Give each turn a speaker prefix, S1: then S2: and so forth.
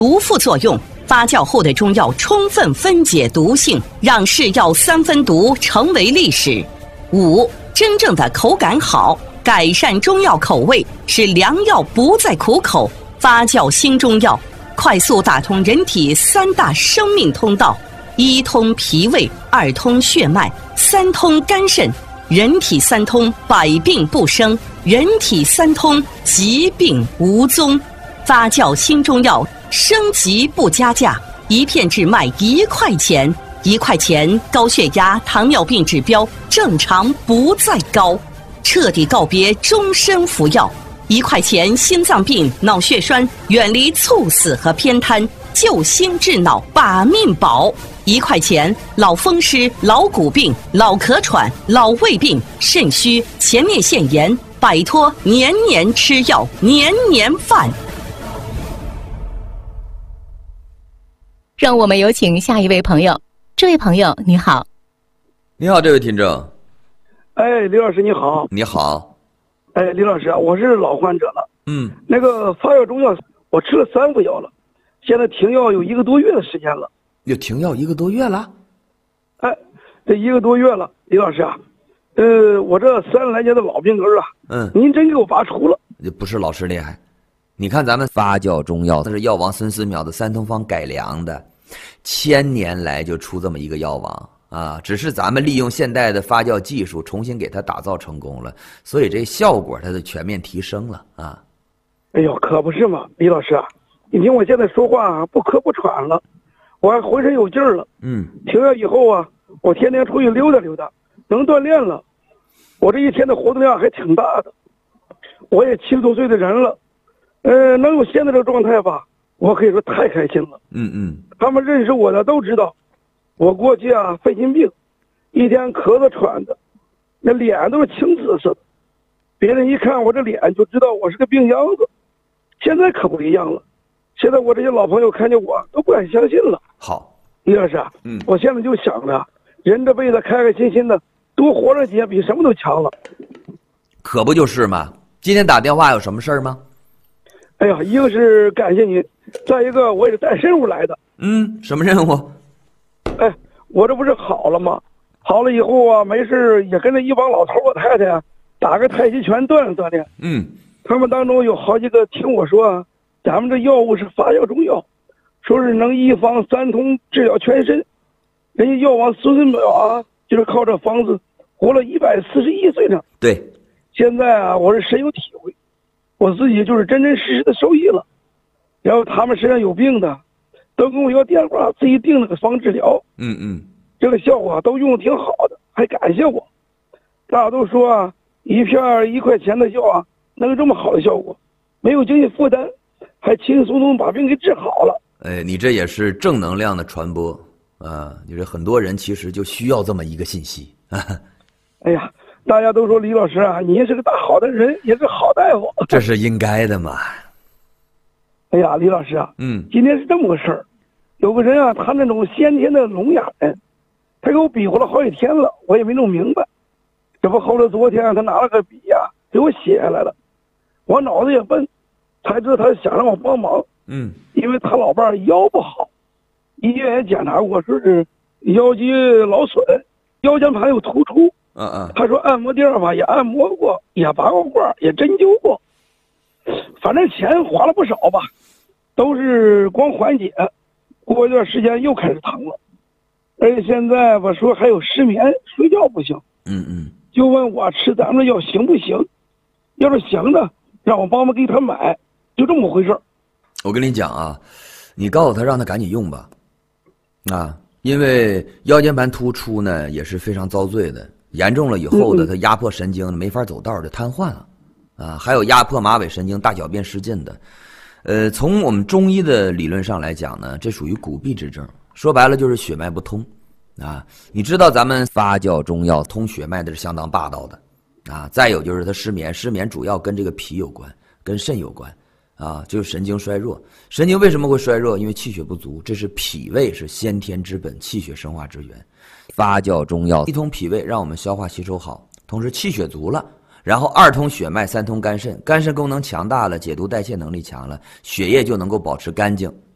S1: 无副作用。发酵后的中药充分分解毒性，让是药三分毒成为历史。5. 真正的口感好，改善中药口味，使良药不再苦口。发酵新中药，快速打通人体3大生命通道：1通脾胃，2通血脉，3通肝肾。人体3通，百病不生；人体3通，疾病无踪。发酵新中药，升级不加价，一片只卖1块钱。1块钱，高血压、糖尿病指标正常不再高，彻底告别终身服药。1块钱，心脏病、脑血栓远离猝死和偏瘫，救心治脑，把命保。1块钱，老风湿、老骨病、老咳喘、老胃病、肾虚、前列腺炎，摆脱年年吃药、年年犯。
S2: 让我们有请下一位朋友。这位朋友你好。
S3: 你好，这位听众。
S4: 哎，李老师你好。
S3: 你好。
S4: 哎，李老师，我是老患者了。那个发药中药我吃了3副药了，现在停药有1个多月的时间了。
S3: 又停药1个多月了？
S4: 哎，这1个多月了，李老师啊，我这30来年的老病根啊，您真给我拔除了。
S3: 不是老师厉害，你看咱们发酵中药，它是药王孙思邈的3通方改良的，1000年来就出这么一个药王啊，只是咱们利用现代的发酵技术重新给它打造成功了，所以这效果它就全面提升了啊。
S4: 哎呦，可不是嘛，李老师啊，你听我现在说话不咳不喘了，我还浑身有劲儿了。停药以后啊，我天天出去溜达溜达，能锻炼了，我这一天的活动量还挺大的。我也70多岁的人了，能有现在这个状态吧，我可以说太开心了。他们认识我的都知道，我过去啊肺心病，一天咳嗽喘的，那脸都是青紫色的，别人一看我这脸就知道我是个病秧子。现在可不一样了，现在我这些老朋友看见我都不敢相信了。
S3: 好，
S4: 李老师啊，我现在就想着，人这辈子开开心心的，多活着几年比什么都强了。
S3: 可不就是吗？今天打电话有什么事儿吗？
S4: 哎呀，一个是感谢您，再一个我也是带任务来的。
S3: 什么任务？
S4: 哎，我这不是好了吗？好了以后啊，没事也跟着一帮老头老太太啊，打个太极拳锻炼锻炼。他们当中有好几个听我说啊，咱们这药物是发酵中药，说是能一方3通治疗全身。人家药王孙思邈啊，就是靠这方子活了141岁呢。
S3: 对，
S4: 现在啊，我是深有体会，我自己就是真真实实的受益了。然后他们身上有病的，都跟我要电话，自己订了个方治疗。这个效果都用的挺好的，还感谢我。大家都说啊，一片1块钱的药啊，能有这么好的效果，没有经济负担，还轻轻松松把病给治好了。
S3: 哎，你这也是正能量的传播啊！就是很多人其实就需要这么一个信息。
S4: 哎呀，大家都说李老师啊，您是个大好的人，也是好大夫。
S3: 这是应该的嘛。
S4: 哎呀，李老师啊，今天是这么个事儿，有个人啊，他那种先天的聋哑人，他给我比划了好几天了，我也没弄明白。这不后来昨天他拿了个笔呀，给我写下来了。我脑子也笨，才知道他想让我帮忙。因为他老伴儿腰不好，医院也检查过，说是腰肌劳损，腰间盘有突出。他说按摩店吧也按摩过，也拔过罐，也针灸过，反正钱花了不少吧，都是光缓解，过一段时间又开始疼了，而且现在吧说还有失眠，睡觉不行。就问我吃咱们的药行不行？要是行的，让我帮忙给他买，就这么回事。
S3: 我跟你讲啊，你告诉他让他赶紧用吧，因为腰间盘突出呢也是非常遭罪的，严重了以后呢，它压迫神经没法走道就瘫痪了还有压迫马尾神经、大小便失禁的。从我们中医的理论上来讲呢，这属于骨痹之症，说白了就是血脉不通你知道咱们发酵中药通血脉的是相当霸道的再有就是它失眠，失眠主要跟这个脾有关，跟肾有关就是神经衰弱。神经为什么会衰弱？因为气血不足，这是脾胃是先天之本，气血生化之源。发酵中药一通脾胃，让我们消化吸收好，同时气血足了，然后2通血脉，3通肝肾，肝肾功能强大了，解毒代谢能力强了，血液就能够保持干净